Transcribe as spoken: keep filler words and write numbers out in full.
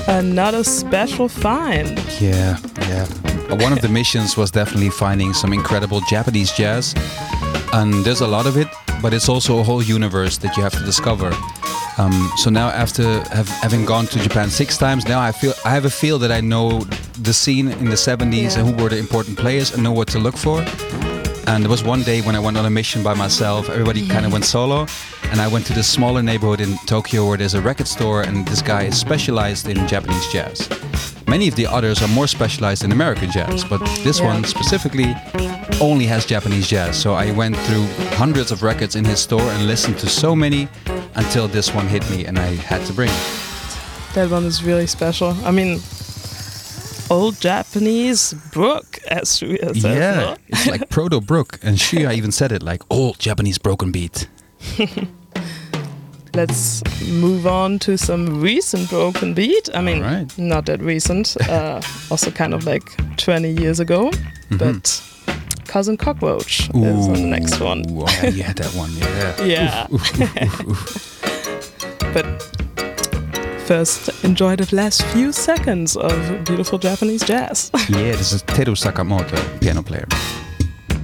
Another special find. Yeah, yeah. One of the missions was definitely finding some incredible Japanese jazz. And there's a lot of it, but it's also a whole universe that you have to discover. Um, so now, after have, having gone to Japan six times, now I feel I have a feel that I know the scene in the seventies Yeah. and who were the important players and know what to look for. And there was one day when I went on a mission by myself. Everybody kind of went solo, and I went to this smaller neighborhood in Tokyo where there's a record store, and this guy is specialized in Japanese jazz. Many of the others are more specialized in American jazz, but this Yeah. one specifically only has Japanese jazz. So I went through hundreds of records in his store and listened to so many until this one hit me and I had to bring it. That one is really special. I mean, old Japanese brook, as Shuya says. Yeah, No? it's like proto brook, and Shuya even said it like old Japanese broken beat. Let's move on to some recent broken beat. I mean, Alright. not that recent. Uh, also kind of like twenty years ago. Mhm. But Cousin Cockroach is on the next one. Ooh, oh, yeah, you had that one, yeah. Yeah. Oof, oof, oof, oof. But first, enjoy the last few seconds of beautiful Japanese jazz. Yeah, this is Teru Sakamoto, piano player.